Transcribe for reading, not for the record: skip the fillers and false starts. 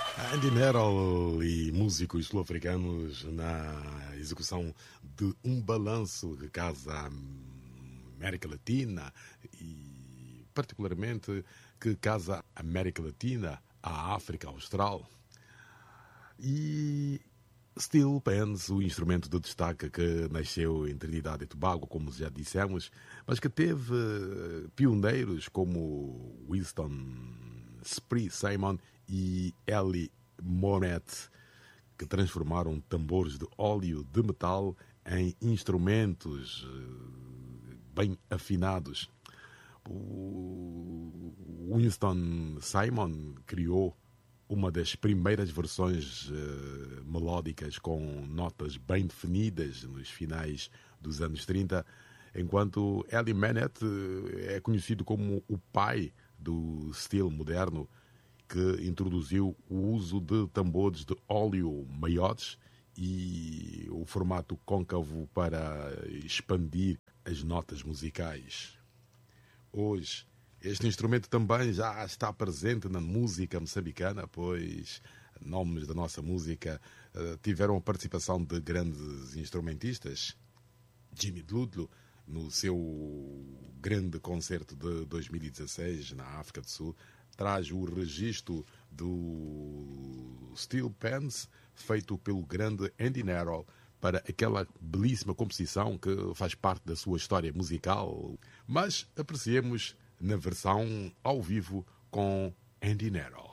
Andy Merrill e músicos sul-africanos na execução de um balanço que casa a América Latina e particularmente que casa a América Latina à África Austral. E Steel Pans, o instrumento de destaque que nasceu em Trinidade e Tobago, como já dissemos, mas que teve pioneiros como Winston Spree Simon e Ellie Monet, que transformaram tambores de óleo de metal em instrumentos bem afinados. O Winston Simon criou uma das primeiras versões melódicas com notas bem definidas nos finais dos anos 30, enquanto Ellie Monet é conhecido como o pai do steel moderno, que introduziu o uso de tambores de óleo maiores e o formato côncavo para expandir as notas musicais. Hoje, este instrumento também já está presente na música moçambicana, pois nomes da nossa música tiveram a participação de grandes instrumentistas. Jimmy Dludlo, no seu grande concerto de 2016 na África do Sul, traz o registro do Steel Pans feito pelo grande Andy Merrill para aquela belíssima composição que faz parte da sua história musical. Mas apreciemos na versão ao vivo com Andy Merrill.